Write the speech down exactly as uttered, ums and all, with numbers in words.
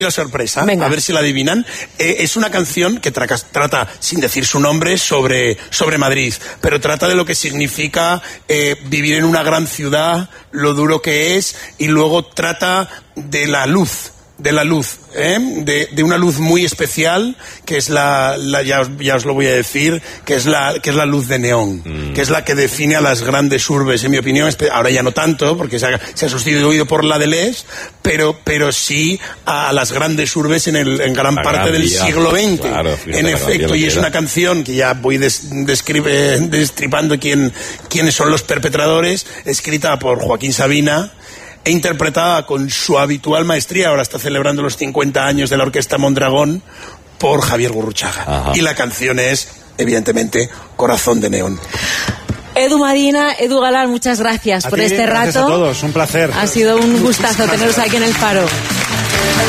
la sorpresa, Venga. a ver si la adivinan. Eh, es una canción que tra trata, sin decir su nombre, sobre, sobre Madrid, pero trata de lo que significa eh, vivir en una gran ciudad, lo duro que es, y luego trata de la luz, de la luz, ¿eh? de, de una luz muy especial, que es la, la ya, os, ya os lo voy a decir, que es la, que es la luz de neón, mm. que es la que define a las grandes urbes, en mi opinión. Ahora ya no tanto, porque se ha, se ha sustituido por la de Lez, pero, pero sí a las grandes urbes en, el, en gran la parte gran del vía. siglo veinte. Claro, en efecto, y es una canción que ya voy des, describe, destripando quién, quiénes son los perpetradores, escrita por Joaquín Sabina, e interpretada con su habitual maestría, ahora está celebrando los cincuenta años de la Orquesta Mondragón, por Javier Gurruchaga. Ajá. Y la canción es, evidentemente, Corazón de Neón. Edu Madina, Edu Galán, muchas gracias a por ti, este rato. Gracias a todos, un placer. Ha sido un gustazo teneros aquí en El Faro.